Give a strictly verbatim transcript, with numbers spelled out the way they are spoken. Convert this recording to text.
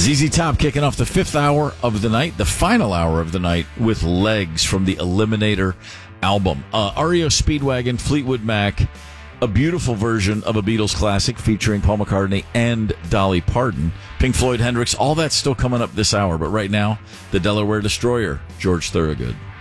Z Z Top kicking off the fifth hour of the night, the final hour of the night, with Legs from the Eliminator album. Uh, R E O Speedwagon, Fleetwood Mac, a beautiful version of a Beatles classic featuring Paul McCartney and Dolly Parton. Pink Floyd, Hendrix, all that's still coming up this hour. But right now, the Delaware Destroyer, George Thorogood.